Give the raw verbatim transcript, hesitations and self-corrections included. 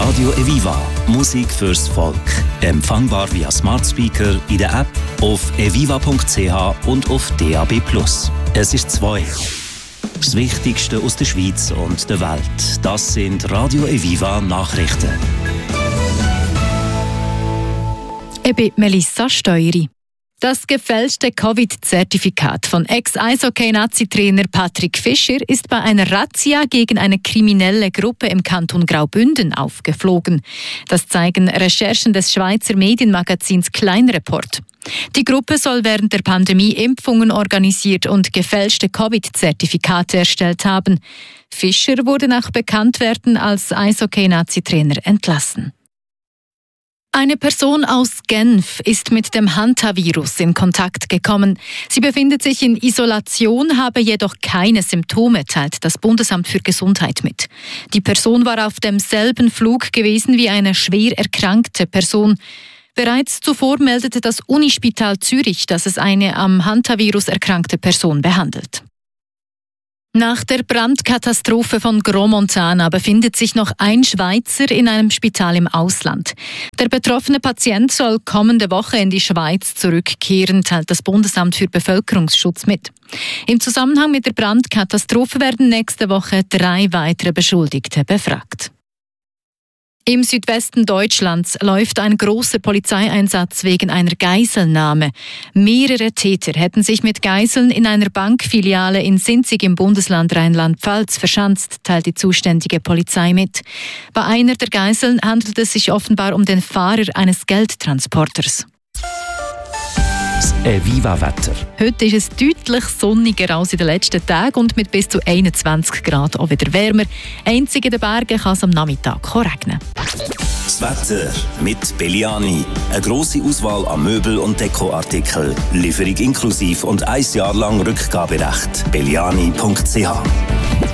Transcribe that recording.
Radio Eviva. Musik fürs Volk. Empfangbar via Smart Speaker, in der App, auf eviva punkt c h und auf D A B plus. Es ist zwei. Das Wichtigste aus der Schweiz und der Welt. Das sind Radio Eviva Nachrichten. Ich bin Melissa Steueri. Das gefälschte Covid-Zertifikat von Ex-Eishockey-Nazi-Trainer Patrick Fischer ist bei einer Razzia gegen eine kriminelle Gruppe im Kanton Graubünden aufgeflogen. Das zeigen Recherchen des Schweizer Medienmagazins Kleinreport. Die Gruppe soll während der Pandemie Impfungen organisiert und gefälschte Covid-Zertifikate erstellt haben. Fischer wurde nach Bekanntwerden als Eishockey-Nazi-Trainer entlassen. Eine Person aus Genf ist mit dem Hantavirus in Kontakt gekommen. Sie befindet sich in Isolation, habe jedoch keine Symptome, teilt das Bundesamt für Gesundheit mit. Die Person war auf demselben Flug gewesen wie eine schwer erkrankte Person. Bereits zuvor meldete das Unispital Zürich, dass es eine am Hantavirus erkrankte Person behandelt. Nach der Brandkatastrophe von Gromontana befindet sich noch ein Schweizer in einem Spital im Ausland. Der betroffene Patient soll kommende Woche in die Schweiz zurückkehren, teilt das Bundesamt für Bevölkerungsschutz mit. Im Zusammenhang mit der Brandkatastrophe werden nächste Woche drei weitere Beschuldigte befragt. Im Südwesten Deutschlands läuft ein großer Polizeieinsatz wegen einer Geiselnahme. Mehrere Täter hätten sich mit Geiseln in einer Bankfiliale in Sinzig im Bundesland Rheinland-Pfalz verschanzt, teilt die zuständige Polizei mit. Bei einer der Geiseln handelt es sich offenbar um den Fahrer eines Geldtransporters. Das Eviva-Wetter. Heute ist es deutlich sonniger als in den letzten Tagen und mit bis zu einundzwanzig Grad auch wieder wärmer. Einzig in den Bergen kann es am Nachmittag regnen. Das Wetter mit Belliani. Eine grosse Auswahl an Möbel- und Dekoartikeln. Lieferung inklusiv und ein Jahr lang Rückgaberecht. belliani punkt c h